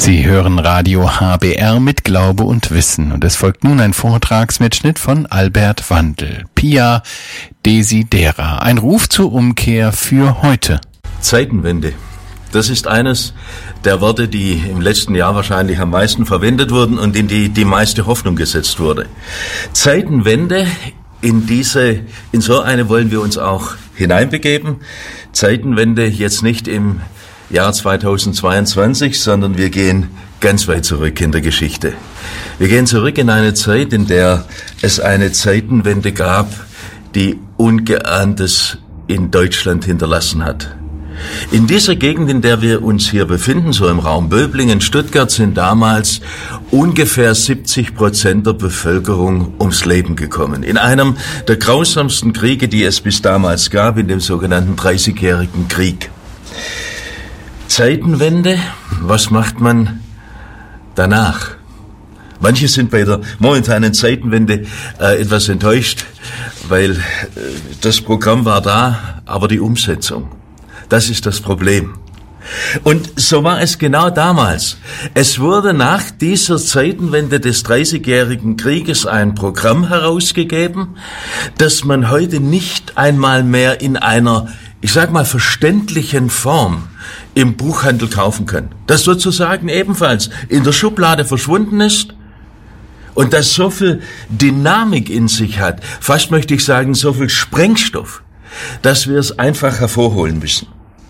Sie hören Radio HBR mit Glaube und Wissen und es folgt nun ein Vortragsmitschnitt von Albert Wandl. Pia Desidera, ein Ruf zur Umkehr für heute. Zeitenwende. Das ist eines der Worte, die im letzten Jahr wahrscheinlich am meisten verwendet wurden und in die meiste Hoffnung gesetzt wurde. Zeitenwende, in so eine wollen wir uns auch hineinbegeben. Zeitenwende jetzt nicht im Jahr 2022, sondern wir gehen ganz weit zurück in der Geschichte. Wir gehen zurück in eine Zeit, in der es eine Zeitenwende gab, die Ungeahntes in Deutschland hinterlassen hat. In dieser Gegend, in der wir uns hier befinden, so im Raum Böblingen, Stuttgart, sind damals ungefähr 70% der Bevölkerung ums Leben gekommen. In einem der grausamsten Kriege, die es bis damals gab, in dem sogenannten 30-jährigen Krieg. Zeitenwende, was macht man danach? Manche sind bei der momentanen Zeitenwende etwas enttäuscht, weil das Programm war da, aber die Umsetzung, das ist das Problem. Und so war es genau damals. Es wurde nach dieser Zeitenwende des 30-jährigen Krieges ein Programm herausgegeben, das man heute nicht einmal mehr in einer, ich sag mal, verständlichen Form im Buchhandel kaufen kann. Das sozusagen ebenfalls in der Schublade verschwunden ist und das so viel Dynamik in sich hat, fast möchte ich sagen, so viel Sprengstoff, dass wir es einfach hervorholen müssen.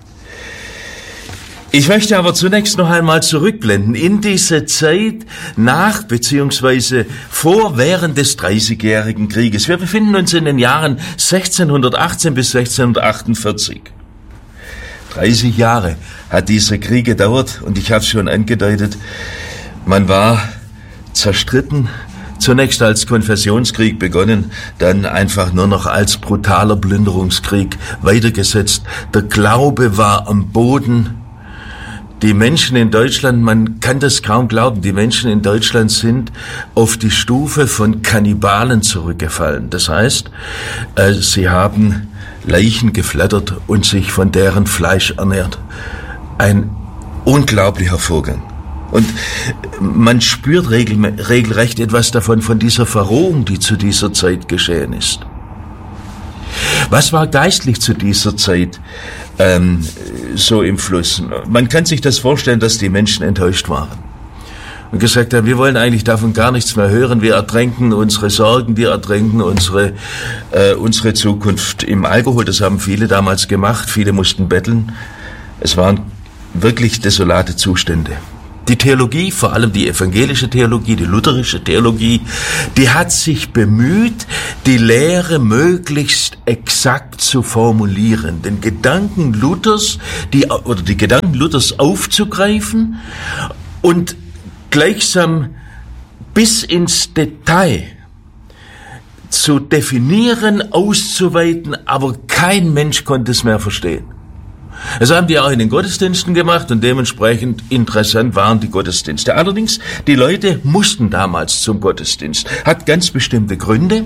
Ich möchte aber zunächst noch einmal zurückblenden in diese Zeit nach bzw. während des 30-jährigen Krieges. Wir befinden uns in den Jahren 1618 bis 1648. 30 Jahre hat dieser Krieg gedauert und ich habe es schon angedeutet, man war zerstritten, zunächst als Konfessionskrieg begonnen, dann einfach nur noch als brutaler Plünderungskrieg weitergesetzt. Der Glaube war am Boden. Die Menschen in Deutschland, man kann das kaum glauben, die Menschen in Deutschland sind auf die Stufe von Kannibalen zurückgefallen. Das heißt, sie haben Leichen geflattert und sich von deren Fleisch ernährt. Ein unglaublicher Vorgang. Und man spürt regelrecht etwas davon, von dieser Verrohung, die zu dieser Zeit geschehen ist. Was war geistlich zu dieser Zeit so im Fluss? Man kann sich das vorstellen, dass die Menschen enttäuscht waren und gesagt haben, wir wollen eigentlich davon gar nichts mehr hören, wir ertränken unsere Sorgen, wir ertränken unsere Zukunft im Alkohol. Das haben viele damals gemacht, viele mussten betteln. Es waren wirklich desolate Zustände. Die Theologie, vor allem die evangelische Theologie, die lutherische Theologie, die hat sich bemüht, die Lehre möglichst exakt zu formulieren, den Gedanken Luthers, die Gedanken Luthers aufzugreifen und gleichsam bis ins Detail zu definieren, auszuweiten, aber kein Mensch konnte es mehr verstehen. Das haben die auch in den Gottesdiensten gemacht und dementsprechend interessant waren die Gottesdienste. Allerdings, die Leute mussten damals zum Gottesdienst. Hat ganz bestimmte Gründe.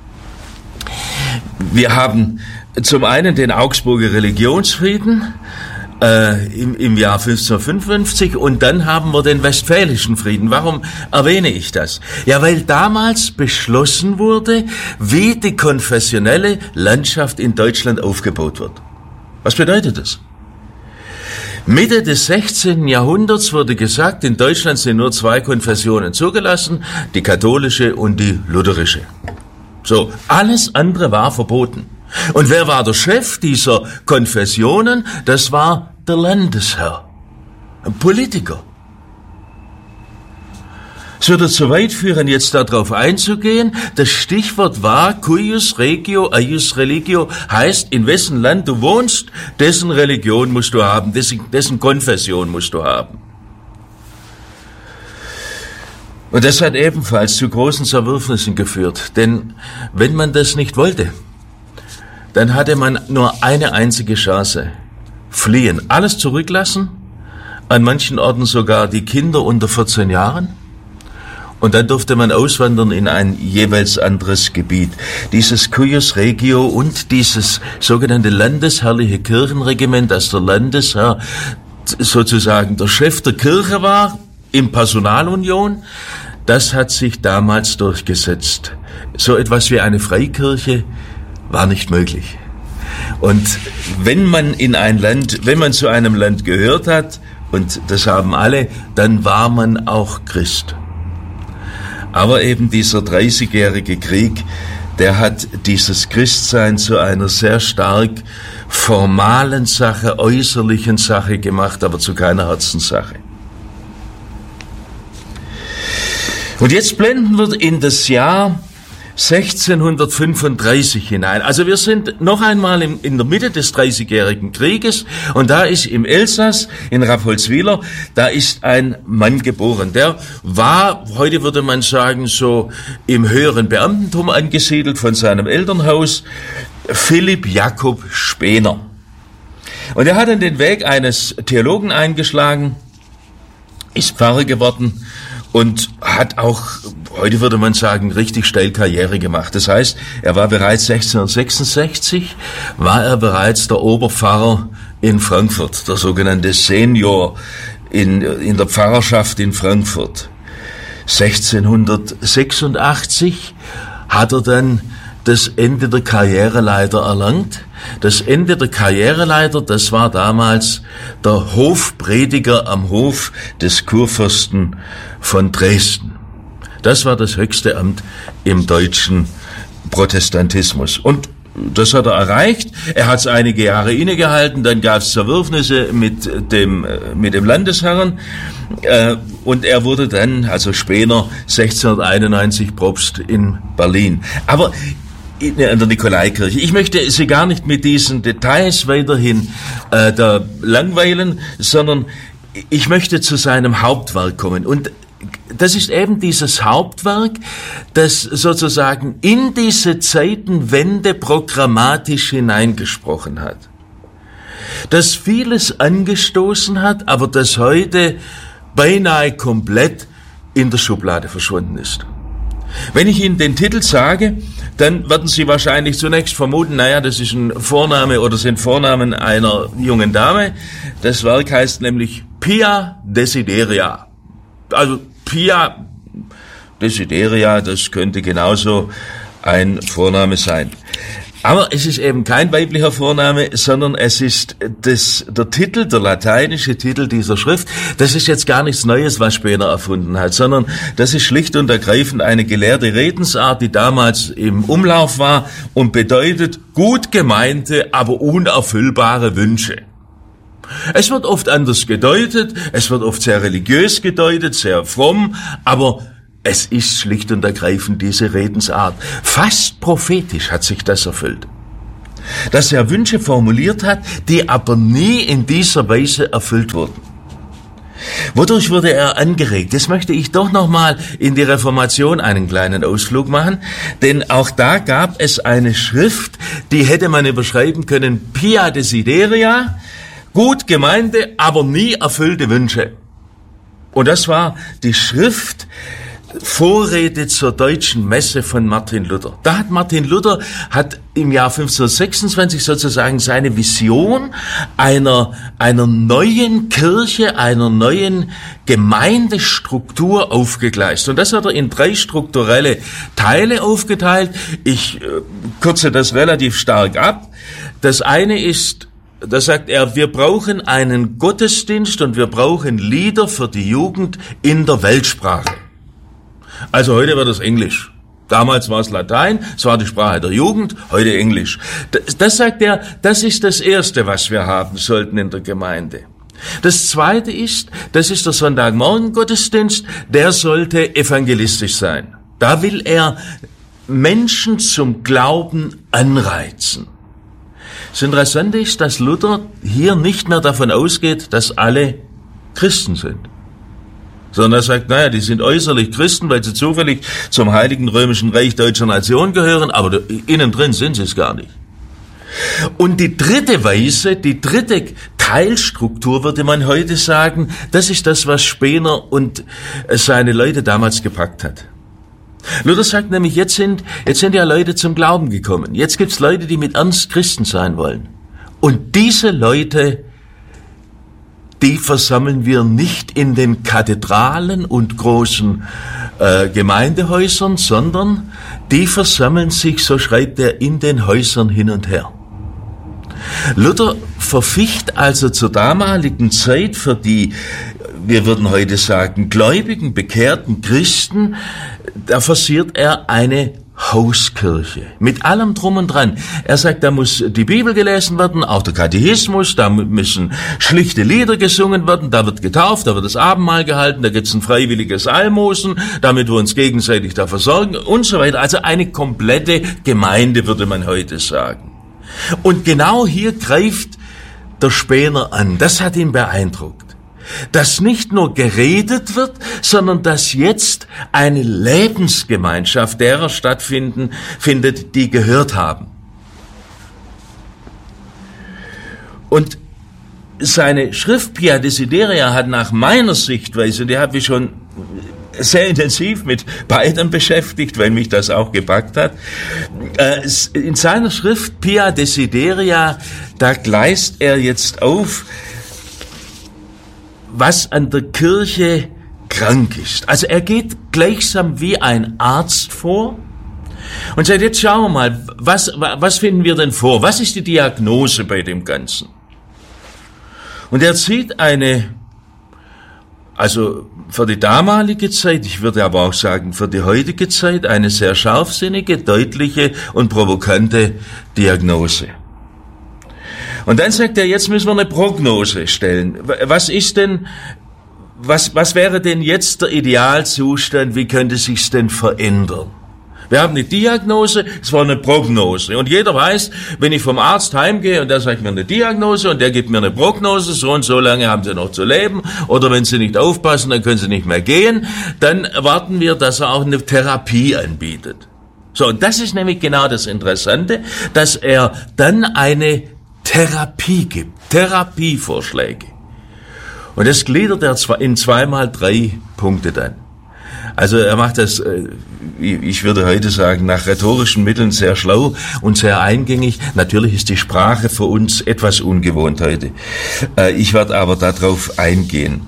Wir haben zum einen den Augsburger Religionsfrieden im Jahr 1555 und dann haben wir den Westfälischen Frieden. Warum erwähne ich das? Ja, weil damals beschlossen wurde, wie die konfessionelle Landschaft in Deutschland aufgebaut wird. Was bedeutet das? Mitte des 16. Jahrhunderts wurde gesagt, in Deutschland sind nur 2 Konfessionen zugelassen, die katholische und die lutherische. So, alles andere war verboten. Und wer war der Chef dieser Konfessionen? Das war der Landesherr, ein Politiker. Es würde zu weit führen, jetzt darauf einzugehen. Das Stichwort war cuius regio, eius religio, heißt, in wessen Land du wohnst, dessen Religion musst du haben, dessen Konfession musst du haben. Und das hat ebenfalls zu großen Zerwürfnissen geführt, denn wenn man das nicht wollte, dann hatte man nur eine einzige Chance: fliehen, alles zurücklassen, an manchen Orten sogar die Kinder unter 14 Jahren. Und dann durfte man auswandern in ein jeweils anderes Gebiet. Dieses cuius regio und dieses sogenannte landesherrliche Kirchenregiment, dass der Landesherr sozusagen der Chef der Kirche war, in Personalunion, das hat sich damals durchgesetzt. So etwas wie eine Freikirche war nicht möglich. Und wenn man zu einem Land gehört hat, und das haben alle, dann war man auch Christ. Aber eben dieser 30-jährige Krieg, der hat dieses Christsein zu einer sehr stark formalen Sache, äußerlichen Sache gemacht, aber zu keiner Herzenssache. Und jetzt blenden wir in das Jahr 1635 hinein. Also wir sind noch einmal in der Mitte des 30-jährigen Krieges und da ist im Elsass, in Rapoldswiller, da ist ein Mann geboren. Der war, heute würde man sagen, so im höheren Beamtentum angesiedelt von seinem Elternhaus, Philipp Jakob Spener. Und er hat dann den Weg eines Theologen eingeschlagen, ist Pfarrer geworden und hat auch, heute würde man sagen, richtig steil Karriere gemacht. Das heißt, er war bereits 1666, war er bereits der Oberpfarrer in Frankfurt, der sogenannte Senior in der Pfarrerschaft in Frankfurt. 1686 hat er dann das Ende der Karriereleiter erlangt. Das Ende der Karriereleiter, das war damals der Hofprediger am Hof des Kurfürsten von Dresden. Das war das höchste Amt im deutschen Protestantismus. Und das hat er erreicht. Er hat es einige Jahre innegehalten, dann gab es Zerwürfnisse mit dem Landesherrn und er wurde dann, also Spener, 1691 Propst in Berlin. Aber in der Nikolaikirche. Ich möchte Sie gar nicht mit diesen Details weiterhin da langweilen, sondern ich möchte zu seinem Hauptwerk kommen. Und das ist eben dieses Hauptwerk, das sozusagen in diese Zeitenwende programmatisch hineingesprochen hat. Das vieles angestoßen hat, aber das heute beinahe komplett in der Schublade verschwunden ist. Wenn ich Ihnen den Titel sage, dann werden Sie wahrscheinlich zunächst vermuten, naja, das ist ein Vorname oder sind Vornamen einer jungen Dame. Das Werk heißt nämlich Pia Desideria. Also Pia Desideria, das könnte genauso ein Vorname sein. Aber es ist eben kein weiblicher Vorname, sondern es ist der Titel, der lateinische Titel dieser Schrift. Das ist jetzt gar nichts Neues, was Spener erfunden hat, sondern das ist schlicht und ergreifend eine gelehrte Redensart, die damals im Umlauf war und bedeutet gut gemeinte, aber unerfüllbare Wünsche. Es wird oft anders gedeutet, es wird oft sehr religiös gedeutet, sehr fromm, aber es ist schlicht und ergreifend diese Redensart. Fast prophetisch hat sich das erfüllt. Dass er Wünsche formuliert hat, die aber nie in dieser Weise erfüllt wurden. Wodurch wurde er angeregt? Das möchte ich doch nochmal in die Reformation einen kleinen Ausflug machen, denn auch da gab es eine Schrift, die hätte man überschreiben können, Pia Desideria, gut gemeinte, aber nie erfüllte Wünsche. Und das war die Schrift Vorrede zur deutschen Messe von Martin Luther. Da hat Martin Luther im Jahr 1526 sozusagen seine Vision einer neuen Kirche, einer neuen Gemeindestruktur aufgegleist. Und das hat er in 3 strukturelle Teile aufgeteilt. Ich kürze das relativ stark ab. Das eine ist, da sagt er, wir brauchen einen Gottesdienst und wir brauchen Lieder für die Jugend in der Weltsprache. Also heute wird es Englisch. Damals war es Latein, es war die Sprache der Jugend, heute Englisch. Das sagt er, das ist das Erste, was wir haben sollten in der Gemeinde. Das Zweite ist, das ist der Sonntagmorgen-Gottesdienst, der sollte evangelistisch sein. Da will er Menschen zum Glauben anreizen. Das Interessante ist, dass Luther hier nicht mehr davon ausgeht, dass alle Christen sind. Sondern er sagt, naja, die sind äußerlich Christen, weil sie zufällig zum Heiligen Römischen Reich deutscher Nation gehören, aber innen drin sind sie es gar nicht. Und die dritte Weise, die dritte Teilstruktur, würde man heute sagen, das ist das, was Spener und seine Leute damals gepackt hat. Luther sagt nämlich, jetzt sind ja Leute zum Glauben gekommen. Jetzt gibt's Leute, die mit Ernst Christen sein wollen. Und diese Leute, die versammeln wir nicht in den Kathedralen und großen Gemeindehäusern, sondern die versammeln sich, so schreibt er, in den Häusern hin und her. Luther verficht also zur damaligen Zeit für die, wir würden heute sagen, gläubigen, bekehrten Christen, da forciert er eine Hauskirche. Mit allem drum und dran. Er sagt, da muss die Bibel gelesen werden, auch der Katechismus, da müssen schlichte Lieder gesungen werden, da wird getauft, da wird das Abendmahl gehalten, da gibt's ein freiwilliges Almosen, damit wir uns gegenseitig da versorgen und so weiter. Also eine komplette Gemeinde, würde man heute sagen. Und genau hier greift der Spener an. Das hat ihn beeindruckt. Dass nicht nur geredet wird, sondern dass jetzt eine Lebensgemeinschaft derer findet, die gehört haben. Und seine Schrift Pia Desideria hat nach meiner Sichtweise, die habe ich schon sehr intensiv mit beiden beschäftigt, weil mich das auch gepackt hat. In seiner Schrift Pia Desideria, da gleist er jetzt auf, was an der Kirche krank ist. Also er geht gleichsam wie ein Arzt vor und sagt, jetzt schauen wir mal, was finden wir denn vor? Was ist die Diagnose bei dem Ganzen? Und er zieht also für die damalige Zeit, ich würde aber auch sagen für die heutige Zeit, eine sehr scharfsinnige, deutliche und provokante Diagnose. Und dann sagt er, jetzt müssen wir eine Prognose stellen. Was wäre denn jetzt der Idealzustand? Wie könnte sich's denn verändern? Wir haben eine Diagnose, es war eine Prognose. Und jeder weiß, wenn ich vom Arzt heimgehe und der sagt mir eine Diagnose und der gibt mir eine Prognose, so und so lange haben Sie noch zu leben, oder wenn Sie nicht aufpassen, dann können Sie nicht mehr gehen, dann erwarten wir, dass er auch eine Therapie anbietet. So, und das ist nämlich genau das Interessante, dass er dann eine Therapie gibt, Therapievorschläge. Und das gliedert er in 2x3 Punkte dann. Also er macht das, ich würde heute sagen, nach rhetorischen Mitteln sehr schlau und sehr eingängig. Natürlich ist die Sprache für uns etwas ungewohnt heute. Ich werde aber darauf eingehen.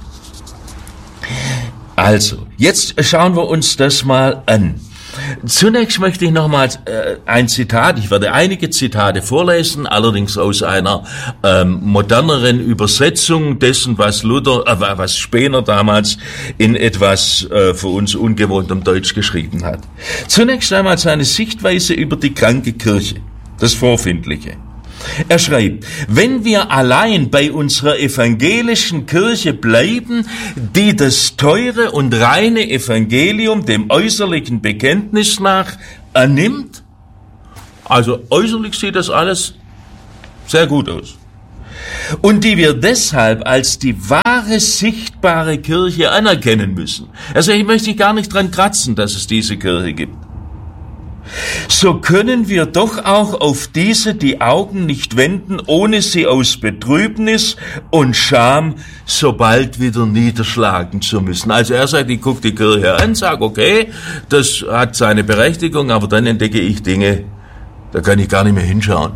Also, jetzt schauen wir uns das mal an. Zunächst möchte ich nochmals ein Zitat, ich werde einige Zitate vorlesen, allerdings aus einer moderneren Übersetzung dessen, was Spener damals in etwas für uns ungewohntem Deutsch geschrieben hat. Zunächst einmal seine Sichtweise über die kranke Kirche, das Vorfindliche. Er schreibt, wenn wir allein bei unserer evangelischen Kirche bleiben, die das teure und reine Evangelium dem äußerlichen Bekenntnis nach annimmt, also äußerlich sieht das alles sehr gut aus, und die wir deshalb als die wahre, sichtbare Kirche anerkennen müssen. Also ich möchte gar nicht dran kratzen, dass es diese Kirche gibt. So können wir doch auch auf diese die Augen nicht wenden, ohne sie aus Betrübnis und Scham sobald wieder niederschlagen zu müssen. Also er sagt, ich gucke die Kirche an, sage, okay, das hat seine Berechtigung, aber dann entdecke ich Dinge, da kann ich gar nicht mehr hinschauen.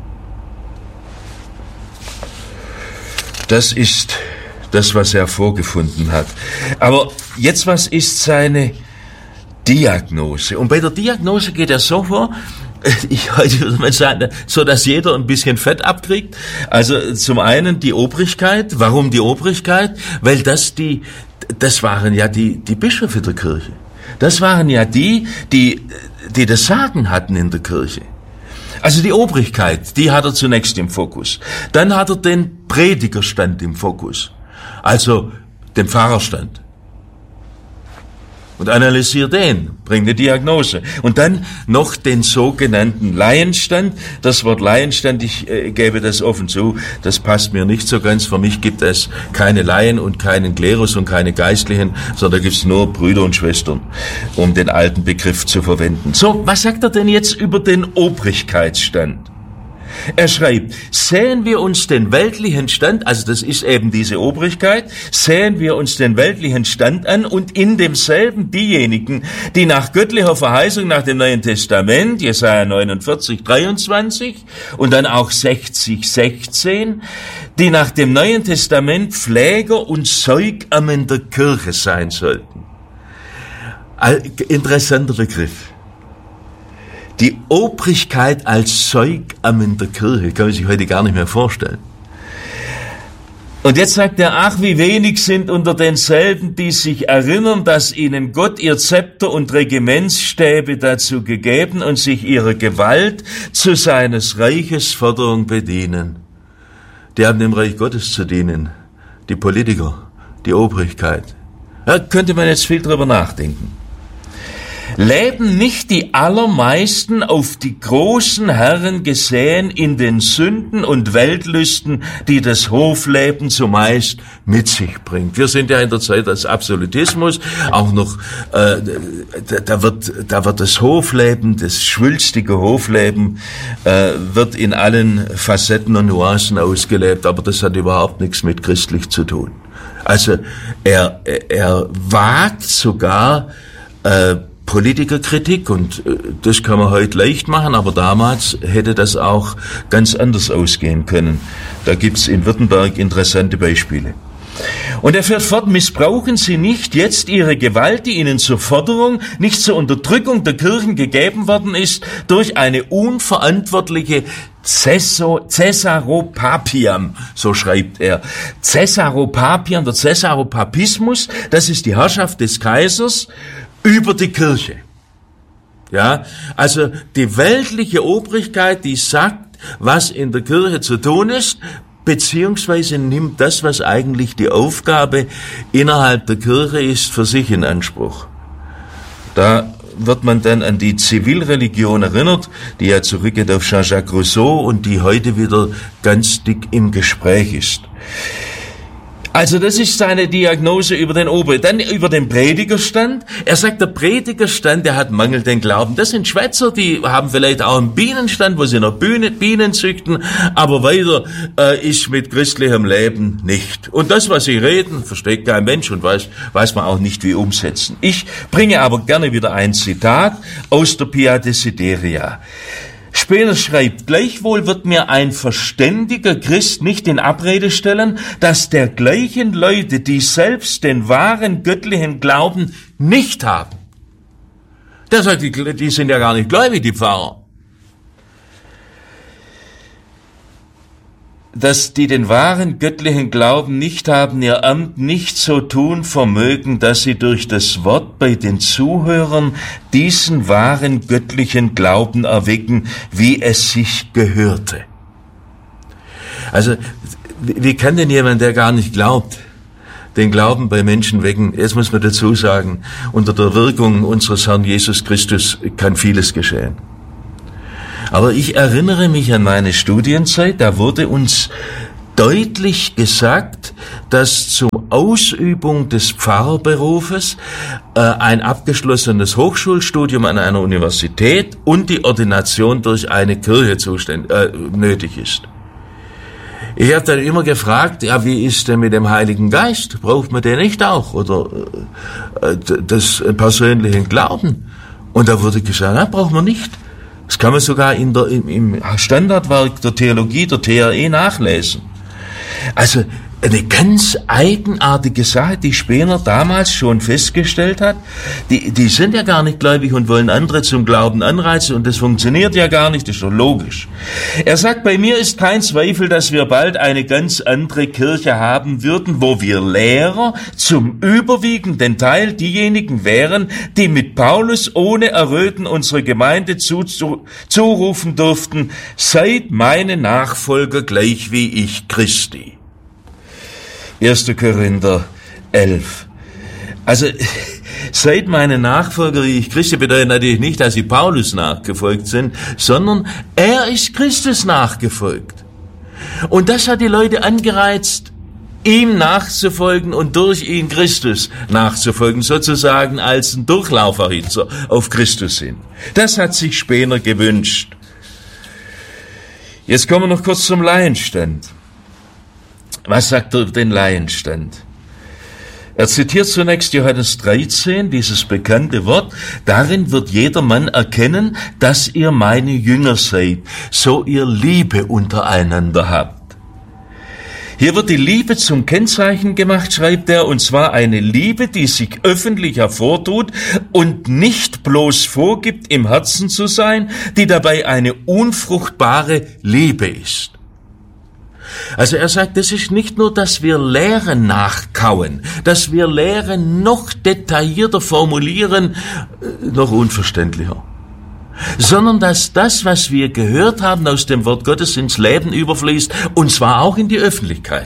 Das ist das, was er vorgefunden hat. Aber jetzt, was ist seine Diagnose? Und bei der Diagnose geht er so vor, heute würde man sagen, so dass jeder ein bisschen Fett abkriegt. Also zum einen die Obrigkeit. Warum die Obrigkeit? Weil das waren ja die Bischöfe der Kirche. Das waren ja die das Sagen hatten in der Kirche. Also die Obrigkeit, die hat er zunächst im Fokus. Dann hat er den Predigerstand im Fokus. Also den Pfarrerstand. Und analysiert den, bringt eine Diagnose. Und dann noch den sogenannten Laienstand. Das Wort Laienstand, ich gebe das offen zu, das passt mir nicht so ganz. Für mich gibt es keine Laien und keinen Klerus und keine Geistlichen, sondern da gibt es nur Brüder und Schwestern, um den alten Begriff zu verwenden. So, was sagt er denn jetzt über den Obrigkeitsstand? Er schreibt, sehen wir uns den weltlichen Stand, also das ist eben diese Obrigkeit, sehen wir uns den weltlichen Stand an und in demselben diejenigen, die nach göttlicher Verheißung nach dem Neuen Testament, Jesaja 49, 23 und dann auch 60, 16, die nach dem Neuen Testament Pfleger und Säugammen der Kirche sein sollten. Interessanter Begriff. Die Obrigkeit als Säugammen der Kirche kann man sich heute gar nicht mehr vorstellen. Und jetzt sagt er, ach, wie wenig sind unter denselben, die sich erinnern, dass ihnen Gott ihr Zepter und Regimentsstäbe dazu gegeben und sich ihrer Gewalt zu seines Reiches Förderung bedienen. Die haben dem Reich Gottes zu dienen. Die Politiker, die Obrigkeit. Da könnte man jetzt viel drüber nachdenken. Leben nicht die allermeisten auf die großen Herren gesehen in den Sünden und Weltlüsten, die das Hofleben zumeist mit sich bringt? Wir sind ja in der Zeit des Absolutismus, auch noch, da wird das Hofleben, das schwülstige Hofleben, wird in allen Facetten und Nuancen ausgelebt, aber das hat überhaupt nichts mit christlich zu tun. Also, er wagt sogar, Politikerkritik, und das kann man heute leicht machen, aber damals hätte das auch ganz anders ausgehen können. Da gibt's in Württemberg interessante Beispiele. Und er fährt fort, missbrauchen Sie nicht jetzt Ihre Gewalt, die Ihnen zur Forderung, nicht zur Unterdrückung der Kirchen gegeben worden ist, durch eine unverantwortliche Caesaropapiam, so schreibt er. Caesaropapiam, der Caesaropapismus, das ist die Herrschaft des Kaisers über die Kirche. Ja, also die weltliche Obrigkeit, die sagt, was in der Kirche zu tun ist, beziehungsweise nimmt das, was eigentlich die Aufgabe innerhalb der Kirche ist, für sich in Anspruch. Da wird man dann an die Zivilreligion erinnert, die ja zurückgeht auf Jean-Jacques Rousseau und die heute wieder ganz dick im Gespräch ist. Also das ist seine Diagnose über den Dann über den Predigerstand. Er sagt, der Predigerstand, der hat mangelnden Glauben. Das sind Schwätzer, die haben vielleicht auch einen Bienenstand, wo sie noch Bienen züchten, aber weiter ist mit christlichem Leben nicht. Und das, was sie reden, versteht kein Mensch und weiß man auch nicht, wie umsetzen. Ich bringe aber gerne wieder ein Zitat aus der Pia Desideria. Spener schreibt, gleichwohl wird mir ein verständiger Christ nicht in Abrede stellen, dass dergleichen Leute, die selbst den wahren göttlichen Glauben nicht haben. Der sagt, die sind ja gar nicht gläubig, die Pfarrer. Dass die den wahren göttlichen Glauben nicht haben, ihr Amt nicht so tun vermögen, dass sie durch das Wort bei den Zuhörern diesen wahren göttlichen Glauben erwecken, wie es sich gehörte. Also, wie kann denn jemand, der gar nicht glaubt, den Glauben bei Menschen wecken? Jetzt muss man dazu sagen, unter der Wirkung unseres Herrn Jesus Christus kann vieles geschehen. Aber ich erinnere mich an meine Studienzeit, da wurde uns deutlich gesagt, dass zur Ausübung des Pfarrerberufes ein abgeschlossenes Hochschulstudium an einer Universität und die Ordination durch eine Kirche nötig ist. Ich habe dann immer gefragt, ja, wie ist denn mit dem Heiligen Geist? Braucht man den nicht auch? Oder das persönlichen Glauben? Und da wurde gesagt, na, braucht man nicht. Das kann man sogar im Standardwerk der Theologie, der TRE, nachlesen. Also eine ganz eigenartige Sache, die Spener damals schon festgestellt hat. Die sind ja gar nicht gläubig und wollen andere zum Glauben anreizen und das funktioniert ja gar nicht, das ist doch logisch. Er sagt, bei mir ist kein Zweifel, dass wir bald eine ganz andere Kirche haben würden, wo wir Lehrer zum überwiegenden Teil diejenigen wären, die mit Paulus ohne Erröten unsere Gemeinde zurufen durften, seid meine Nachfolger gleich wie ich Christi. 1. Korinther 11. Also, seid meine Nachfolger, wie ich Christi, bedeutet natürlich nicht, dass sie Paulus nachgefolgt sind, sondern er ist Christus nachgefolgt. Und das hat die Leute angereizt, ihm nachzufolgen und durch ihn Christus nachzufolgen, sozusagen als ein Durchlauferhitzer auf Christus hin. Das hat sich Spener gewünscht. Jetzt kommen wir noch kurz zum Laienstand. Was sagt er über den Laienstand? Er zitiert zunächst Johannes 13, dieses bekannte Wort: Darin wird jedermann erkennen, dass ihr meine Jünger seid, so ihr Liebe untereinander habt. Hier wird die Liebe zum Kennzeichen gemacht, schreibt er, und zwar eine Liebe, die sich öffentlich hervortut und nicht bloß vorgibt, im Herzen zu sein, die dabei eine unfruchtbare Liebe ist. Also er sagt, das ist nicht nur, dass wir Lehren nachkauen, dass wir Lehren noch detaillierter formulieren, noch unverständlicher, sondern dass das, was wir gehört haben aus dem Wort Gottes, ins Leben überfließt, und zwar auch in die Öffentlichkeit.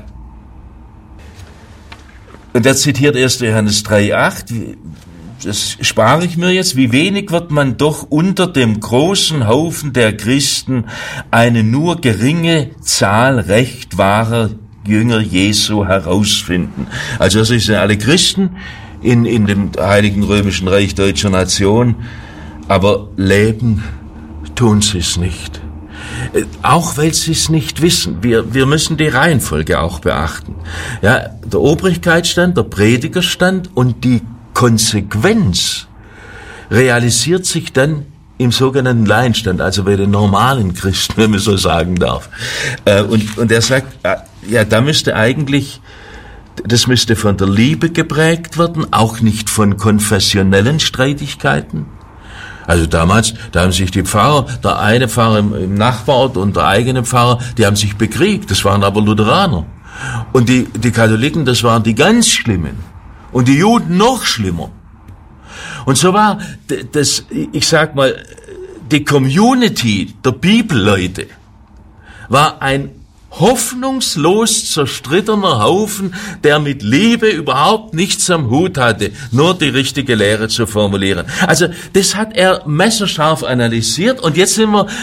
Und er zitiert 1. Johannes 3,8, das spare ich mir jetzt: Wie wenig wird man doch unter dem großen Haufen der Christen eine nur geringe Zahl recht wahrer Jünger Jesu herausfinden. Also das sind alle Christen in dem Heiligen Römischen Reich deutscher Nation, aber leben tun sie es nicht. Auch weil sie es nicht wissen. Wir müssen die Reihenfolge auch beachten. Ja, der Obrigkeitsstand, der Predigerstand und die Konsequenz realisiert sich dann im sogenannten Laienstand, also bei den normalen Christen, wenn man so sagen darf. Und er sagt, ja, da müsste eigentlich, das müsste von der Liebe geprägt werden, auch nicht von konfessionellen Streitigkeiten. Also damals, da haben sich die Pfarrer, der eine Pfarrer im Nachbarort und der eigene Pfarrer, die haben sich bekriegt, das waren aber Lutheraner. Und die Katholiken, das waren die ganz Schlimmen. Und die Juden noch schlimmer. Und so war das, ich sag mal, die Community der Bibelleute war ein hoffnungslos zerstrittener Haufen, der mit Liebe überhaupt nichts am Hut hatte, nur die richtige Lehre zu formulieren. Also das hat er messerscharf analysiert, und jetzt sind wir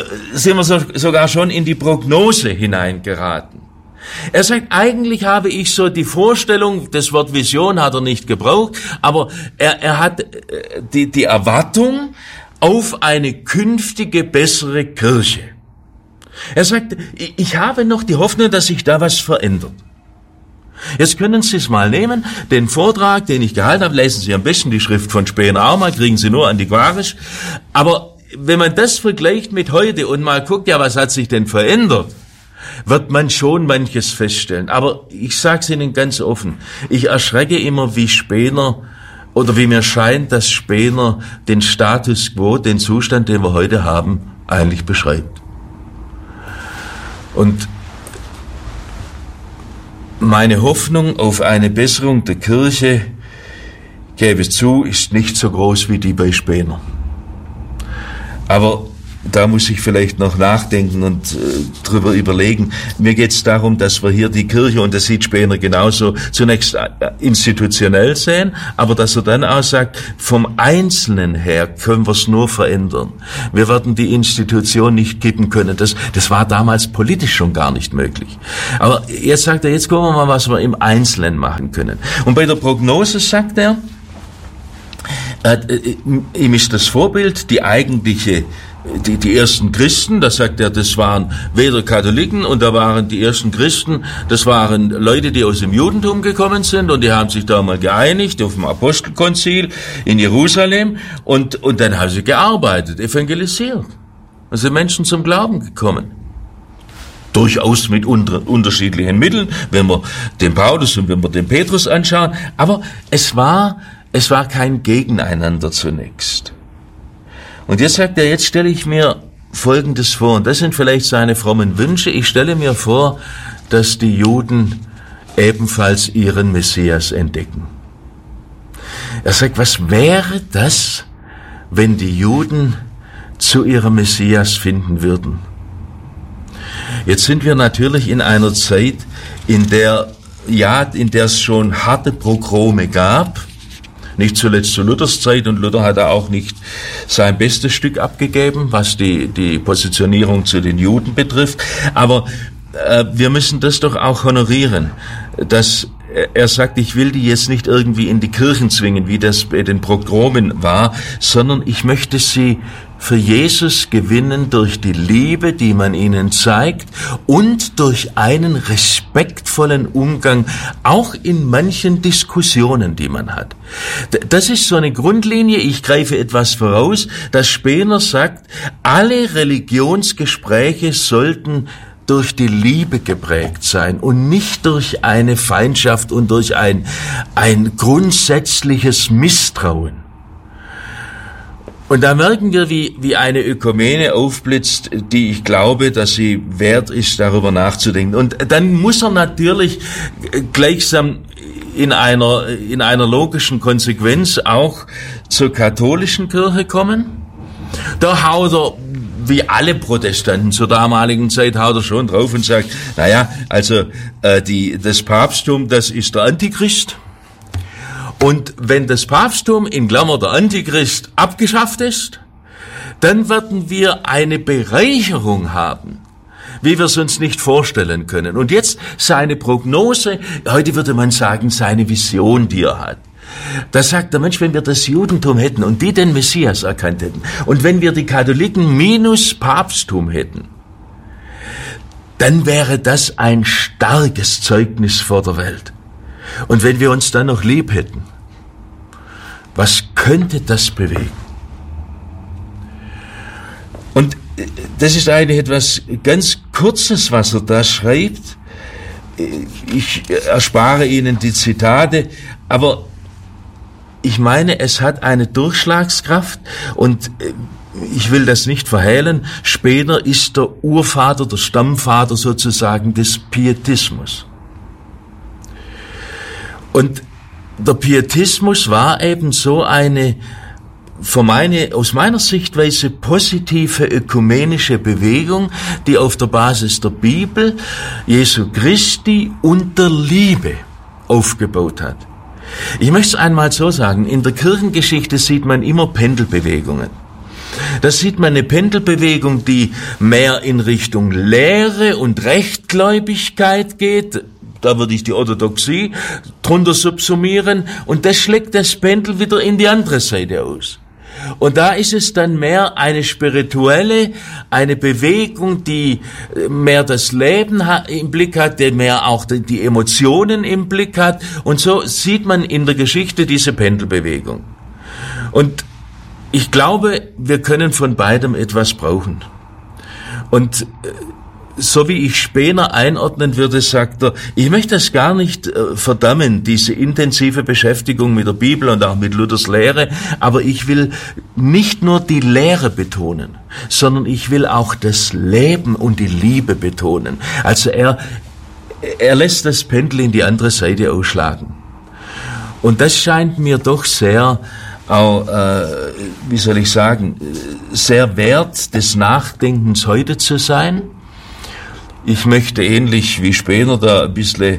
sogar schon in die Prognose hineingeraten. Er sagt, eigentlich habe ich so die Vorstellung, das Wort Vision hat er nicht gebraucht, aber er hat die Erwartung auf eine künftige, bessere Kirche. Er sagt, ich habe noch die Hoffnung, dass sich da was verändert. Jetzt können Sie es mal nehmen, den Vortrag, den ich gehalten habe, lesen Sie am besten die Schrift von Spener auch mal, kriegen Sie nur antiquarisch, aber wenn man das vergleicht mit heute und mal guckt, ja, was hat sich denn verändert, wird man schon manches feststellen. Aber ich sage es Ihnen ganz offen, ich erschrecke immer, wie Spener, oder wie mir scheint, dass Spener den Status quo, den Zustand, den wir heute haben, eigentlich beschreibt. Und meine Hoffnung auf eine Besserung der Kirche, gebe zu, ist nicht so groß wie die bei Spener. Aber da muss ich vielleicht noch nachdenken und drüber überlegen. Mir geht es darum, dass wir hier die Kirche, und das sieht Spener genauso, zunächst institutionell sehen, aber dass er dann auch sagt, vom Einzelnen her können wir es nur verändern. Wir werden die Institution nicht kippen können. Das war damals politisch schon gar nicht möglich. Aber jetzt sagt er, jetzt gucken wir mal, was wir im Einzelnen machen können. Und bei der Prognose sagt er, ihm ist das Vorbild die eigentliche die ersten Christen, das sagt er, das waren weder Katholiken, und da waren die ersten Christen, das waren Leute, die aus dem Judentum gekommen sind, und die haben sich da mal geeinigt auf dem Apostelkonzil in Jerusalem, und dann haben sie gearbeitet, evangelisiert. Und sind Menschen zum Glauben gekommen. Durchaus mit unterschiedlichen Mitteln, wenn wir den Paulus und wenn wir den Petrus anschauen, aber es war kein Gegeneinander zunächst. Und jetzt sagt er, jetzt stelle ich mir Folgendes vor, und das sind vielleicht seine frommen Wünsche. Ich stelle mir vor, dass die Juden ebenfalls ihren Messias entdecken. Er sagt, was wäre das, wenn die Juden zu ihrem Messias finden würden? Jetzt sind wir natürlich in einer Zeit, in der es schon harte Pogrome gab, nicht zuletzt zu Luthers Zeit, und Luther hat da auch nicht sein bestes Stück abgegeben, was die Positionierung zu den Juden betrifft. Aber wir müssen das doch auch honorieren, dass er sagt, ich will die jetzt nicht irgendwie in die Kirchen zwingen, wie das bei den Pogromen war, sondern ich möchte sie für Jesus gewinnen durch die Liebe, die man ihnen zeigt und durch einen respektvollen Umgang, auch in manchen Diskussionen, die man hat. Das ist so eine Grundlinie, ich greife etwas voraus, dass Spener sagt, alle Religionsgespräche sollten durch die Liebe geprägt sein und nicht durch eine Feindschaft und durch ein grundsätzliches Misstrauen. Und da merken wir, wie eine Ökumene aufblitzt, die ich glaube, dass sie wert ist, darüber nachzudenken. Und dann muss er natürlich gleichsam in einer logischen Konsequenz auch zur katholischen Kirche kommen. Da haut er, wie alle Protestanten zur damaligen Zeit, haut er schon drauf und sagt, naja, also das Papsttum, das ist der Antichrist. Und wenn das Papsttum, in Klammer der Antichrist, abgeschafft ist, dann werden wir eine Bereicherung haben, wie wir es uns nicht vorstellen können. Und jetzt seine Prognose, heute würde man sagen, seine Vision, die er hat. Da sagt der Mensch, wenn wir das Judentum hätten und die den Messias erkannt hätten und wenn wir die Katholiken minus Papsttum hätten, dann wäre das ein starkes Zeugnis vor der Welt. Und wenn wir uns dann noch lieb hätten, was könnte das bewegen? Und das ist eigentlich etwas ganz Kurzes, was er da schreibt. Ich erspare Ihnen die Zitate, aber ich meine, es hat eine Durchschlagskraft und ich will das nicht verhehlen. Spener ist der Urvater, der Stammvater sozusagen des Pietismus. Und der Pietismus war eben so eine aus meiner Sichtweise positive ökumenische Bewegung, die auf der Basis der Bibel, Jesu Christi und der Liebe aufgebaut hat. Ich möchte es einmal so sagen, in der Kirchengeschichte sieht man immer Pendelbewegungen. Da sieht man eine Pendelbewegung, die mehr in Richtung Lehre und Rechtgläubigkeit geht. Da würde ich die Orthodoxie drunter subsumieren und das schlägt das Pendel wieder in die andere Seite aus. Und da ist es dann mehr eine spirituelle, eine Bewegung, die mehr das Leben im Blick hat, die mehr auch die Emotionen im Blick hat. Und so sieht man in der Geschichte diese Pendelbewegung. Und ich glaube, wir können von beidem etwas brauchen. Und so wie ich Spener einordnen würde, sagt er, ich möchte das gar nicht verdammen, diese intensive Beschäftigung mit der Bibel und auch mit Luthers Lehre, aber ich will nicht nur die Lehre betonen, sondern ich will auch das Leben und die Liebe betonen. Also er lässt das Pendel in die andere Seite ausschlagen. Und das scheint mir doch sehr, auch, wie soll ich sagen, sehr wert des Nachdenkens heute zu sein. Ich möchte ähnlich wie Spener da ein bisschen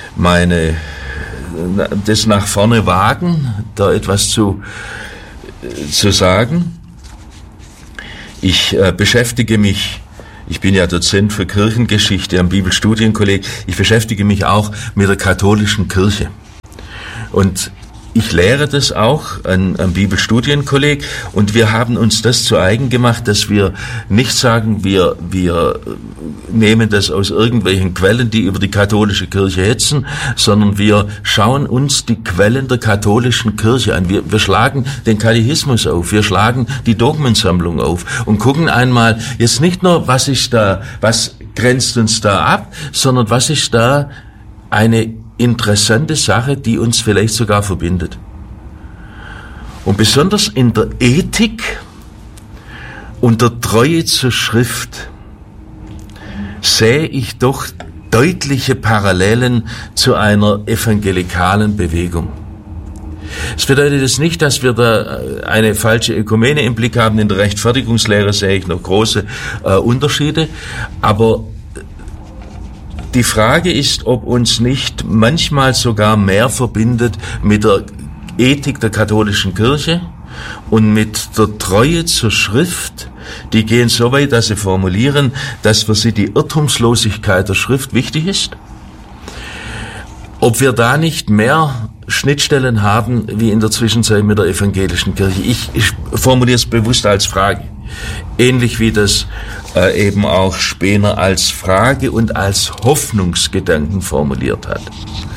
das nach vorne wagen, da etwas zu sagen. Ich beschäftige mich, ich bin ja Dozent für Kirchengeschichte am Bibelstudienkolleg, ich beschäftige mich auch mit der katholischen Kirche. Und ich lehre das auch am Bibelstudienkolleg und wir haben uns das zu eigen gemacht, dass wir nicht sagen, wir nehmen das aus irgendwelchen Quellen, die über die katholische Kirche hetzen, sondern wir schauen uns die Quellen der katholischen Kirche an. Wir schlagen den Katechismus auf, wir schlagen die Dogmensammlung auf und gucken einmal jetzt nicht nur, was grenzt uns da ab, sondern was ist da eine interessante Sache, die uns vielleicht sogar verbindet. Und besonders in der Ethik und der Treue zur Schrift sehe ich doch deutliche Parallelen zu einer evangelikalen Bewegung. Es bedeutet jetzt nicht, dass wir da eine falsche Ökumene im Blick haben. In der Rechtfertigungslehre sehe ich noch große Unterschiede, aber die Frage ist, ob uns nicht manchmal sogar mehr verbindet mit der Ethik der katholischen Kirche und mit der Treue zur Schrift. Die gehen so weit, dass sie formulieren, dass für sie die Irrtumslosigkeit der Schrift wichtig ist. Ob wir da nicht mehr Schnittstellen haben, wie in der Zwischenzeit mit der evangelischen Kirche. Ich formuliere es bewusst als Frage. Ähnlich wie das eben auch Spener als Frage und als Hoffnungsgedanken formuliert hat.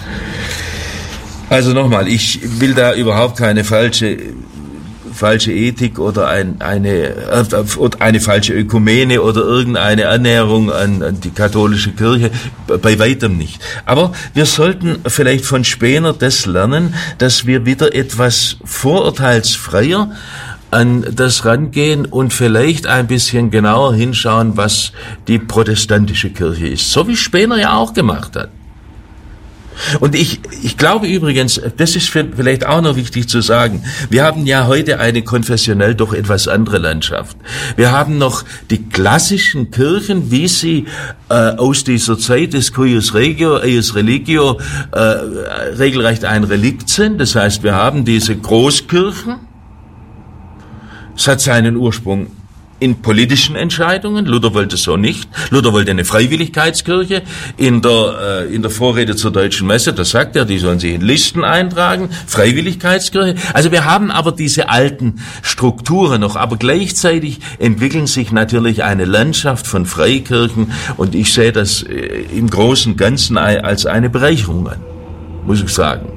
Also nochmal, ich will da überhaupt keine falsche Ethik oder eine falsche Ökumene oder irgendeine Annäherung an die katholische Kirche, bei weitem nicht. Aber wir sollten vielleicht von Spener das lernen, dass wir wieder etwas vorurteilsfreier an das rangehen und vielleicht ein bisschen genauer hinschauen, was die protestantische Kirche ist. So wie Spener ja auch gemacht hat. Und ich glaube übrigens, das ist vielleicht auch noch wichtig zu sagen, wir haben ja heute eine konfessionell doch etwas andere Landschaft. Wir haben noch die klassischen Kirchen, wie sie aus dieser Zeit des cuius regio, eius religio regelrecht ein Relikt sind. Das heißt, wir haben diese Großkirchen. Es hat seinen Ursprung in politischen Entscheidungen. Luther wollte so nicht. Luther wollte eine Freiwilligkeitskirche. In der Vorrede zur Deutschen Messe, da sagt er, die sollen sich in Listen eintragen. Freiwilligkeitskirche. Also wir haben aber diese alten Strukturen noch. Aber gleichzeitig entwickeln sich natürlich eine Landschaft von Freikirchen. Und ich sehe das im Großen und Ganzen als eine Bereicherung an, muss ich sagen.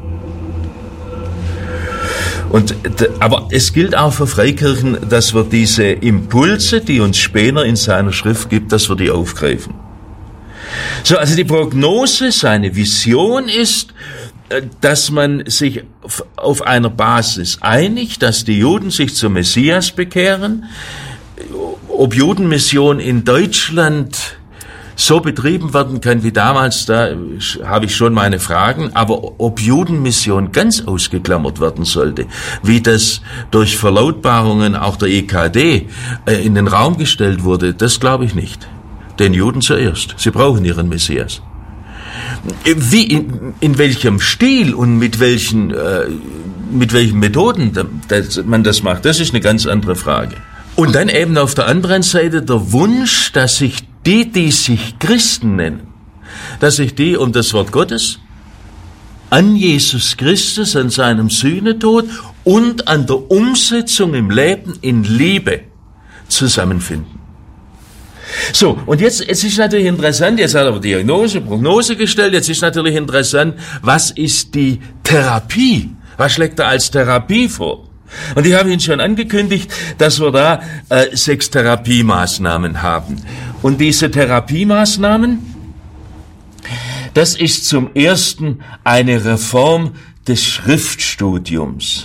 Aber es gilt auch für Freikirchen, dass wir diese Impulse, die uns Spener in seiner Schrift gibt, dass wir die aufgreifen. So, also die Prognose, seine Vision ist, dass man sich auf einer Basis einigt, dass die Juden sich zum Messias bekehren. Ob Judenmission in Deutschland so betrieben werden kann wie damals, da habe ich schon meine Fragen, aber ob Judenmission ganz ausgeklammert werden sollte, wie das durch Verlautbarungen auch der EKD in den Raum gestellt wurde, das glaube ich nicht. Den Juden zuerst. Sie brauchen ihren Messias. Wie, in welchem Stil und mit welchen Methoden man das macht, das ist eine ganz andere Frage. Und dann eben auf der anderen Seite der Wunsch, dass sich die sich Christen nennen, dass sich die um das Wort Gottes, an Jesus Christus, an seinem Sühnetod und an der Umsetzung im Leben in Liebe zusammenfinden. So, und jetzt ist natürlich interessant, jetzt hat er Prognose gestellt, jetzt ist natürlich interessant, was ist die Therapie? Was schlägt er als Therapie vor? Und ich habe Ihnen schon angekündigt, dass wir da 6 Therapiemaßnahmen haben. Und diese Therapiemaßnahmen, das ist zum ersten eine Reform des Schriftstudiums.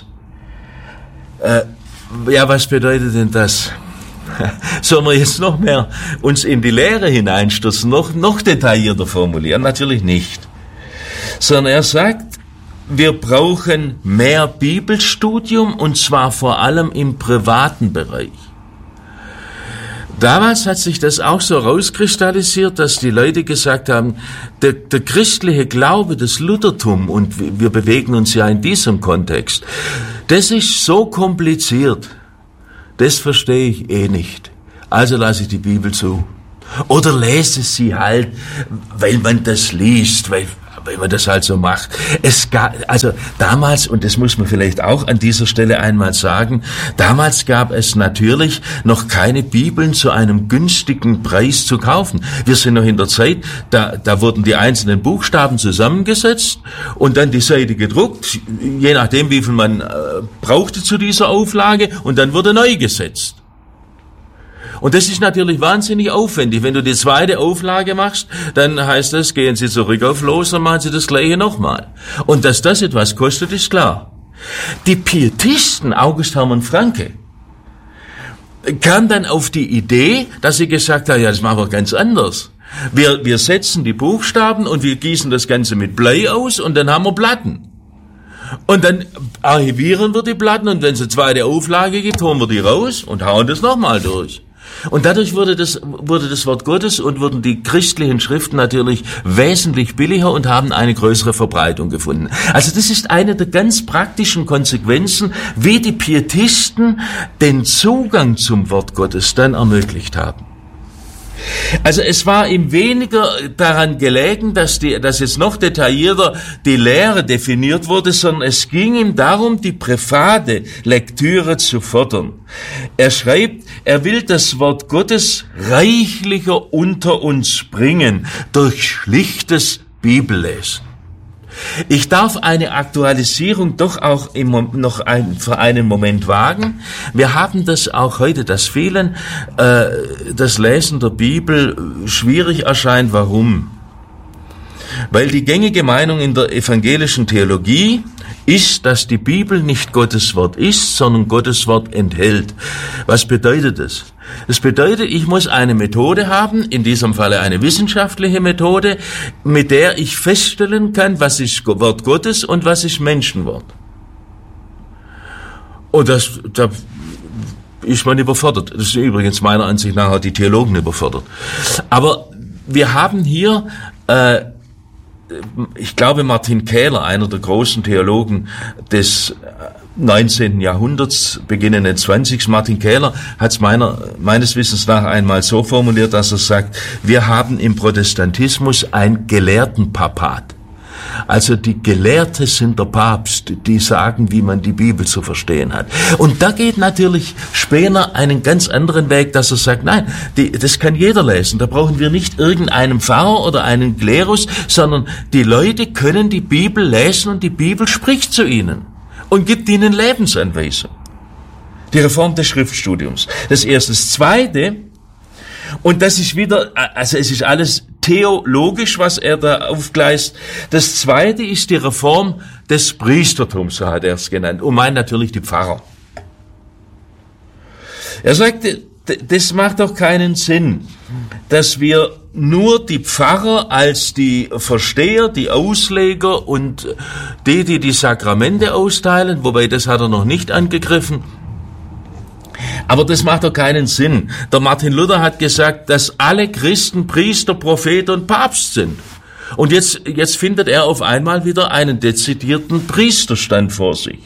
Ja, was bedeutet denn das? Sollen wir jetzt noch mehr uns in die Lehre hineinstürzen, noch detaillierter formulieren? Natürlich nicht. Sondern er sagt, wir brauchen mehr Bibelstudium, und zwar vor allem im privaten Bereich. Damals hat sich das auch so rauskristallisiert, dass die Leute gesagt haben, der christliche Glaube, das Luthertum, und wir bewegen uns ja in diesem Kontext, das ist so kompliziert, das verstehe ich eh nicht. Also lasse ich die Bibel zu. Oder lese sie halt, weil man das liest, weil man das halt so macht. Es gab, also damals, und das muss man vielleicht auch an dieser Stelle einmal sagen, damals gab es natürlich noch keine Bibeln zu einem günstigen Preis zu kaufen. Wir sind noch in der Zeit, da wurden die einzelnen Buchstaben zusammengesetzt und dann die Seite gedruckt, je nachdem wie viel man brauchte zu dieser Auflage, und dann wurde neu gesetzt. Und das ist natürlich wahnsinnig aufwendig. Wenn du die zweite Auflage machst, dann heißt das, gehen Sie zurück auf Los und machen Sie das Gleiche nochmal. Und dass das etwas kostet, ist klar. Die Pietisten, August Hermann Francke, kamen dann auf die Idee, dass sie gesagt haben, ja, das machen wir ganz anders. Wir setzen die Buchstaben und wir gießen das Ganze mit Blei aus und dann haben wir Platten. Und dann archivieren wir die Platten, und wenn es eine zweite Auflage gibt, holen wir die raus und hauen das nochmal durch. Und dadurch wurde das Wort Gottes und wurden die christlichen Schriften natürlich wesentlich billiger und haben eine größere Verbreitung gefunden. Also das ist eine der ganz praktischen Konsequenzen, wie die Pietisten den Zugang zum Wort Gottes dann ermöglicht haben. Also es war ihm weniger daran gelegen, dass jetzt noch detaillierter die Lehre definiert wurde, sondern es ging ihm darum, die private Lektüre zu fördern. Er schreibt, er will das Wort Gottes reichlicher unter uns bringen durch schlichtes Bibellesen. Ich darf eine Aktualisierung doch auch für einen Moment wagen. Wir haben das auch heute, dass vielen das Lesen der Bibel schwierig erscheint. Warum? Weil die gängige Meinung in der evangelischen Theologie ist, dass die Bibel nicht Gottes Wort ist, sondern Gottes Wort enthält. Was bedeutet das? Das bedeutet, ich muss eine Methode haben, in diesem Falle eine wissenschaftliche Methode, mit der ich feststellen kann, was ist Wort Gottes und was ist Menschenwort. Und da ist man überfordert. Das ist übrigens meiner Ansicht nach auch die Theologen überfordert. Aber wir haben hier, ich glaube, Martin Kähler, einer der großen Theologen des 19. Jahrhunderts, beginnenden 20. Martin Kähler hat es meines Wissens nach einmal so formuliert, dass er sagt, wir haben im Protestantismus ein Gelehrtenpapat. Also die Gelehrte sind der Papst, die sagen, wie man die Bibel zu verstehen hat. Und da geht natürlich Spener einen ganz anderen Weg, dass er sagt, nein, das kann jeder lesen. Da brauchen wir nicht irgendeinen Pfarrer oder einen Klerus, sondern die Leute können die Bibel lesen und die Bibel spricht zu ihnen und gibt ihnen Lebensanweisung. Die Reform des Schriftstudiums. Das erste. Das zweite, und das ist wieder, also es ist alles theologisch, was er da aufgleist. Das zweite ist die Reform des Priestertums, so hat er es genannt, und meint natürlich die Pfarrer. Er sagte, das macht doch keinen Sinn, dass wir nur die Pfarrer als die Versteher, die Ausleger und die Sakramente austeilen, wobei das hat er noch nicht angegriffen. Aber das macht doch keinen Sinn. Der Martin Luther hat gesagt, dass alle Christen Priester, Prophet und Papst sind. Und jetzt findet er auf einmal wieder einen dezidierten Priesterstand vor sich.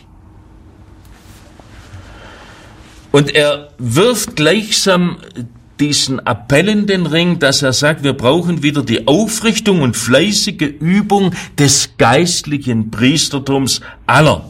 Und er wirft gleichsam diesen Appell in den Ring, dass er sagt, wir brauchen wieder die Aufrichtung und fleißige Übung des geistlichen Priestertums aller.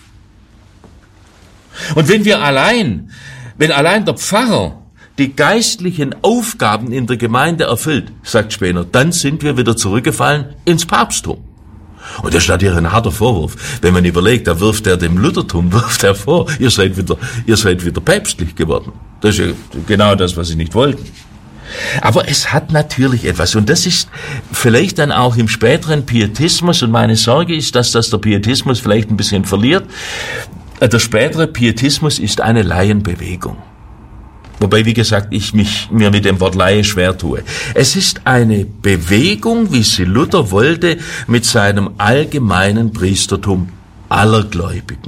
Und wenn allein der Pfarrer die geistlichen Aufgaben in der Gemeinde erfüllt, sagt Spener, dann sind wir wieder zurückgefallen ins Papsttum. Und das ist natürlich ein harter Vorwurf. Wenn man überlegt, da wirft er dem Luthertum vor, ihr seid wieder päpstlich geworden. Das ist ja genau das, was sie nicht wollten. Aber es hat natürlich etwas, und das ist vielleicht dann auch im späteren Pietismus, und meine Sorge ist, dass das der Pietismus vielleicht ein bisschen verliert. Der spätere Pietismus ist eine Laienbewegung. Wobei, wie gesagt, ich mir mit dem Wort Laie schwer tue. Es ist eine Bewegung, wie sie Luther wollte, mit seinem allgemeinen Priestertum aller Gläubigen.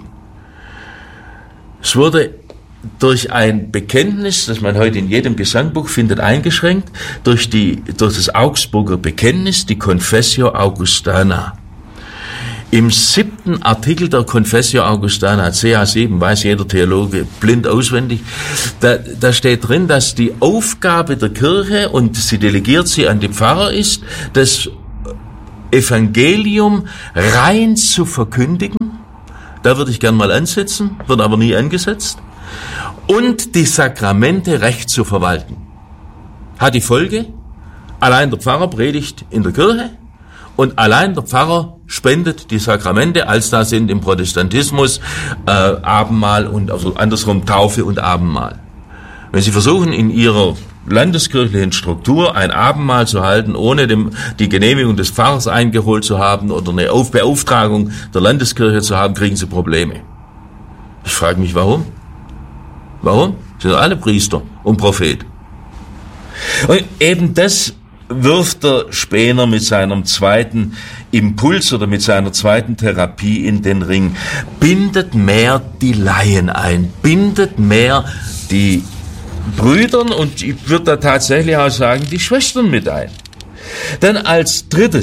Es wurde durch ein Bekenntnis, das man heute in jedem Gesangbuch findet, eingeschränkt, durch das Augsburger Bekenntnis, die Confessio Augustana. Im 7. Artikel der Confessio Augustana, CA7, weiß jeder Theologe blind auswendig, da steht drin, dass die Aufgabe der Kirche, und sie delegiert sie an die Pfarrer, ist, das Evangelium rein zu verkündigen. Da würde ich gern mal ansetzen, wird aber nie angesetzt. Und die Sakramente recht zu verwalten. Hat die Folge, allein der Pfarrer predigt in der Kirche, und allein der Pfarrer spendet die Sakramente, als da sind im Protestantismus Abendmahl und also andersrum Taufe und Abendmahl. Wenn Sie versuchen, in Ihrer landeskirchlichen Struktur ein Abendmahl zu halten, ohne die Genehmigung des Pfarrers eingeholt zu haben oder eine Beauftragung der Landeskirche zu haben, kriegen Sie Probleme. Ich frage mich, warum? Warum? Sie sind alle Priester und Prophet. Und eben das wirft der Spener mit seinem zweiten Impuls oder mit seiner zweiten Therapie in den Ring. Bindet mehr die Laien ein, bindet mehr die Brüdern und ich würde da tatsächlich auch sagen, die Schwestern mit ein. Dann als dritte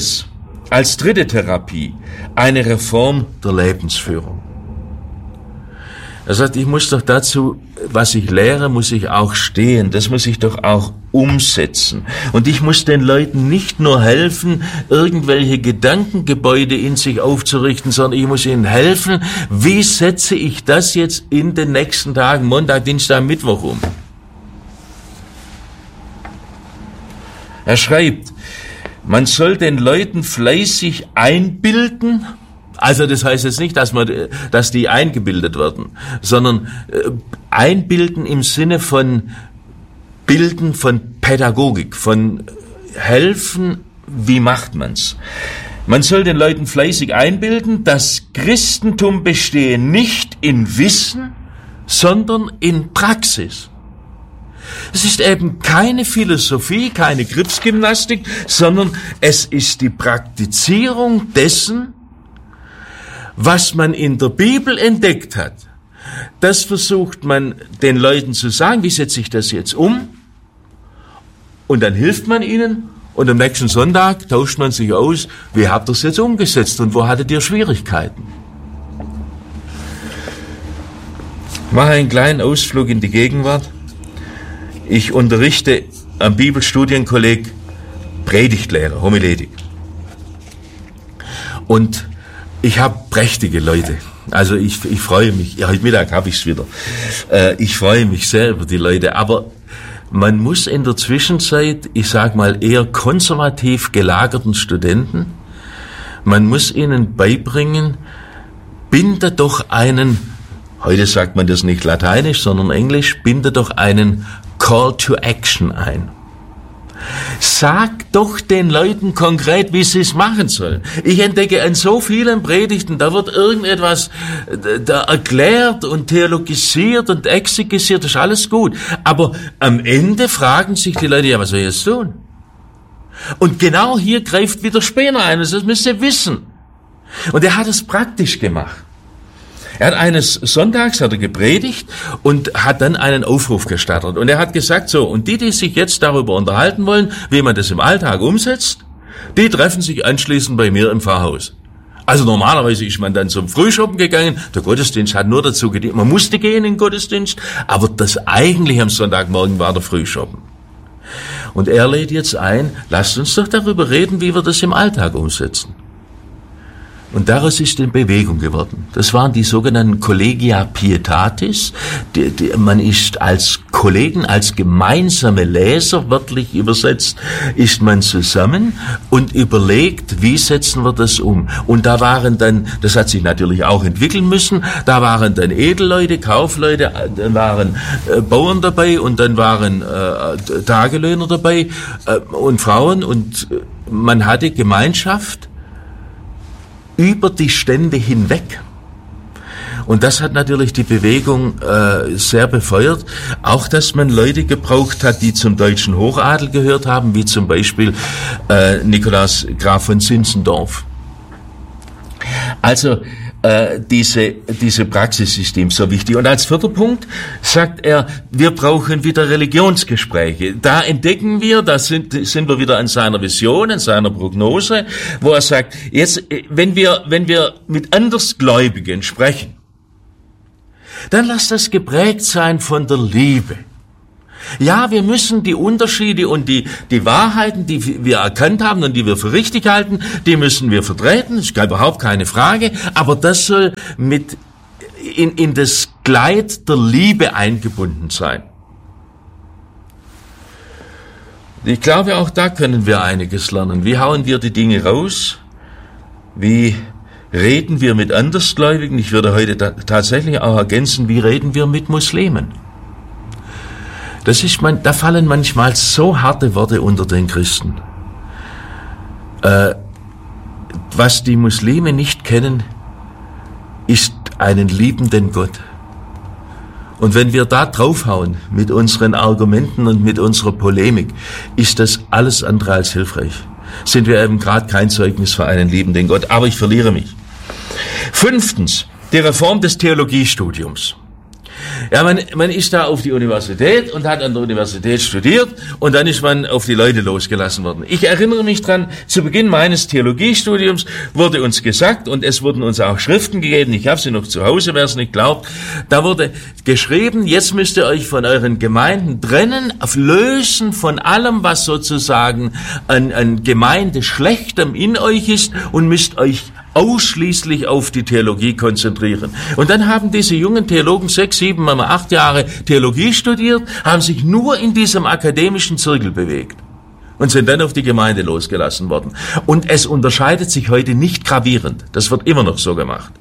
Therapie, eine Reform der Lebensführung. Er sagt, ich muss doch dazu, was ich lehre, muss ich auch stehen. Das muss ich doch auch umsetzen. Und ich muss den Leuten nicht nur helfen, irgendwelche Gedankengebäude in sich aufzurichten, sondern ich muss ihnen helfen, wie setze ich das jetzt in den nächsten Tagen, Montag, Dienstag, Mittwoch um. Er schreibt, man soll den Leuten fleißig einbilden. Also das heißt jetzt nicht, dass die eingebildet werden, sondern einbilden im Sinne von Bilden, von Pädagogik, von helfen, wie macht man's? Man soll den Leuten fleißig einbilden, das Christentum bestehe nicht in Wissen, sondern in Praxis. Es ist eben keine Philosophie, keine Gripsgymnastik, sondern es ist die Praktizierung dessen, was man in der Bibel entdeckt hat. Das versucht man den Leuten zu sagen, wie setze ich das jetzt um? Und dann hilft man ihnen und am nächsten Sonntag tauscht man sich aus, wie habt ihr es jetzt umgesetzt und wo hattet ihr Schwierigkeiten? Ich mache einen kleinen Ausflug in die Gegenwart. Ich unterrichte am Bibelstudienkolleg Predigtlehre, Homiletik. Und ich habe prächtige Leute. Also ich freue mich. Ja, heute Mittag habe ich es wieder. Ich freue mich sehr über die Leute. Aber man muss in der Zwischenzeit, ich sag mal eher konservativ gelagerten Studenten, man muss ihnen beibringen, binde doch einen, heute sagt man das nicht lateinisch, sondern englisch, binde doch einen Call to Action ein. Sag doch den Leuten konkret, wie sie es machen sollen. Ich entdecke an so vielen Predigten, da wird irgendetwas da erklärt und theologisiert und exegesiert, das ist alles gut. Aber am Ende fragen sich die Leute, ja, was soll ich jetzt tun? Und genau hier greift wieder Spener ein, das müsst ihr wissen. Und er hat es praktisch gemacht. Er hat eines Sonntags gepredigt und hat dann einen Aufruf gestartet. Und er hat gesagt, so, und die sich jetzt darüber unterhalten wollen, wie man das im Alltag umsetzt, die treffen sich anschließend bei mir im Pfarrhaus. Also normalerweise ist man dann zum Frühschoppen gegangen, der Gottesdienst hat nur dazu gedient, man musste gehen in den Gottesdienst, aber das eigentlich am Sonntagmorgen war der Frühschoppen. Und er lädt jetzt ein, lasst uns doch darüber reden, wie wir das im Alltag umsetzen. Und daraus ist in Bewegung geworden. Das waren die sogenannten Collegia Pietatis. Man ist als Kollegen, als gemeinsame Leser, wörtlich übersetzt, ist man zusammen und überlegt, wie setzen wir das um. Und da waren dann, das hat sich natürlich auch entwickeln müssen, da waren dann Edelleute, Kaufleute, dann waren Bauern dabei und dann waren Tagelöhner dabei und Frauen und man hatte Gemeinschaft über die Stände hinweg. Und das hat natürlich die Bewegung sehr befeuert. Auch, dass man Leute gebraucht hat, die zum deutschen Hochadel gehört haben, wie zum Beispiel Nikolaus Graf von Zinzendorf. Also diese Praxis ist ihm so wichtig. Und als vierter Punkt sagt er, wir brauchen wieder Religionsgespräche. Da entdecken wir, da sind wir wieder an seiner Vision, an seiner Prognose, wo er sagt, jetzt, wenn wir mit Andersgläubigen sprechen, dann lass das geprägt sein von der Liebe. Ja, wir müssen die Unterschiede und die Wahrheiten, die wir erkannt haben und die wir für richtig halten, die müssen wir vertreten, das ist überhaupt keine Frage, aber das soll mit in das Kleid der Liebe eingebunden sein. Ich glaube, auch da können wir einiges lernen. Wie hauen wir die Dinge raus? Wie reden wir mit Andersgläubigen? Ich würde heute tatsächlich auch ergänzen, wie reden wir mit Muslimen? Da fallen manchmal so harte Worte unter den Christen. Was die Muslime nicht kennen, ist einen liebenden Gott. Und wenn wir da draufhauen mit unseren Argumenten und mit unserer Polemik, ist das alles andere als hilfreich. Sind wir eben gerade kein Zeugnis für einen liebenden Gott. Aber ich verliere mich. 5. Die Reform des Theologiestudiums. Ja, man ist da auf die Universität und hat an der Universität studiert und dann ist man auf die Leute losgelassen worden. Ich erinnere mich dran, zu Beginn meines Theologiestudiums wurde uns gesagt, und es wurden uns auch Schriften gegeben, ich habe sie noch zu Hause, wer es nicht glaubt, da wurde geschrieben, jetzt müsst ihr euch von euren Gemeinden trennen, lösen von allem, was sozusagen an Gemeindeschlechtem in euch ist und müsst euch ausschließlich auf die Theologie konzentrieren. Und dann haben diese jungen Theologen 6, 7, 8 Jahre Theologie studiert, haben sich nur in diesem akademischen Zirkel bewegt und sind dann auf die Gemeinde losgelassen worden. Und es unterscheidet sich heute nicht gravierend. Das wird immer noch so gemacht.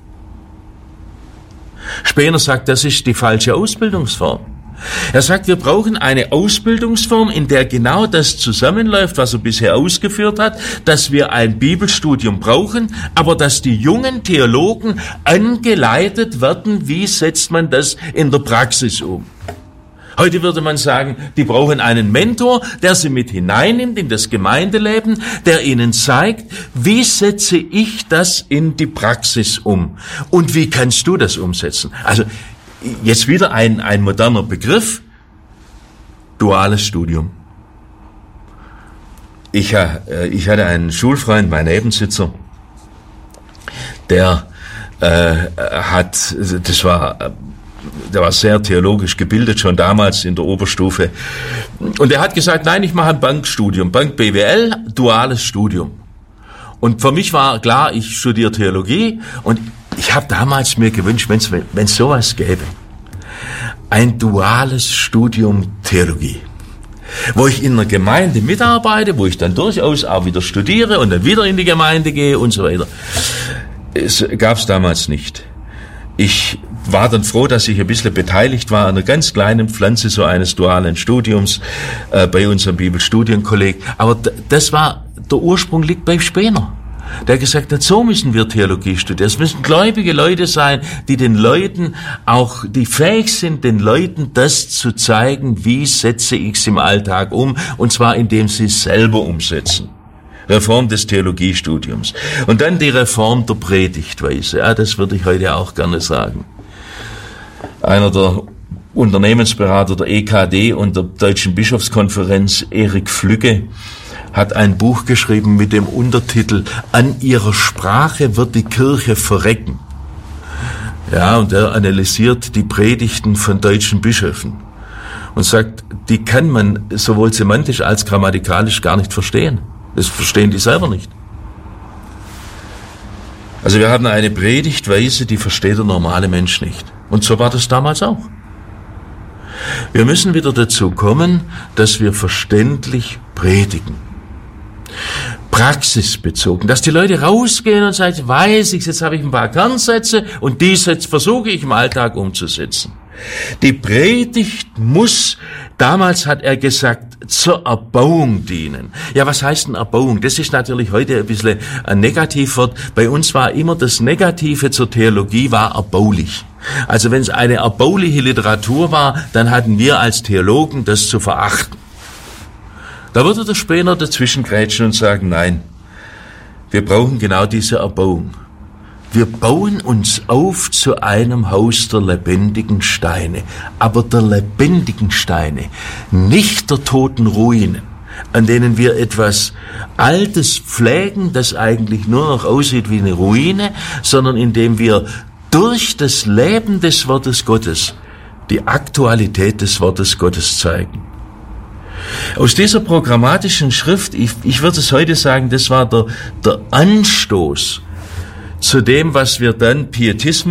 Spener sagt, das ist die falsche Ausbildungsform. Er sagt, wir brauchen eine Ausbildungsform, in der genau das zusammenläuft, was er bisher ausgeführt hat, dass wir ein Bibelstudium brauchen, aber dass die jungen Theologen angeleitet werden, wie setzt man das in der Praxis um. Heute würde man sagen, die brauchen einen Mentor, der sie mit hineinnimmt in das Gemeindeleben, der ihnen zeigt, wie setze ich das in die Praxis um und wie kannst du das umsetzen. Also jetzt wieder ein moderner Begriff, duales Studium. Ich hatte einen Schulfreund, mein Nebensitzer, der war sehr theologisch gebildet, schon damals in der Oberstufe. Und er hat gesagt, nein, ich mache ein Bankstudium, Bank BWL, duales Studium. Und für mich war klar, ich studiere Theologie und ich habe damals mir gewünscht, wenn es sowas gäbe, ein duales Studium Theologie, wo ich in einer Gemeinde mitarbeite, wo ich dann durchaus auch wieder studiere und dann wieder in die Gemeinde gehe und so weiter. Es gab's damals nicht. Ich war dann froh, dass ich ein bisschen beteiligt war an einer ganz kleinen Pflanze so eines dualen Studiums bei unserem Bibelstudienkolleg. Aber der Ursprung liegt bei Spener. Der gesagt hat, so müssen wir Theologie studieren. Es müssen gläubige Leute sein, die die fähig sind, den Leuten das zu zeigen, wie setze ich es im Alltag um, und zwar indem sie es selber umsetzen. Reform des Theologiestudiums. Und dann die Reform der Predigtweise. Ja, das würde ich heute auch gerne sagen. Einer der Unternehmensberater der EKD und der Deutschen Bischofskonferenz, Erik Flügge, hat ein Buch geschrieben mit dem Untertitel "An ihrer Sprache wird die Kirche verrecken". Ja, und er analysiert die Predigten von deutschen Bischöfen und sagt, die kann man sowohl semantisch als grammatikalisch gar nicht verstehen. Das verstehen die selber nicht. Also wir haben eine Predigtweise, die versteht der normale Mensch nicht. Und so war das damals auch. Wir müssen wieder dazu kommen, dass wir verständlich predigen. Praxisbezogen, dass die Leute rausgehen und sagen, jetzt habe ich ein paar Kernsätze und die versuche ich im Alltag umzusetzen. Die Predigt muss, damals hat er gesagt, zur Erbauung dienen. Ja, was heißt denn Erbauung? Das ist natürlich heute ein bisschen ein Negativwort. Bei uns war immer das Negative zur Theologie war erbaulich. Also wenn es eine erbauliche Literatur war, dann hatten wir als Theologen das zu verachten. Da würde der Spener dazwischen grätschen und sagen, nein, wir brauchen genau diese Erbauung. Wir bauen uns auf zu einem Haus der lebendigen Steine, aber der lebendigen Steine, nicht der toten Ruinen, an denen wir etwas Altes pflegen, das eigentlich nur noch aussieht wie eine Ruine, sondern indem wir durch das Leben des Wortes Gottes die Aktualität des Wortes Gottes zeigen. Aus dieser programmatischen Schrift, ich würde es heute sagen, das war der Anstoß zu dem, was wir dann Pietismus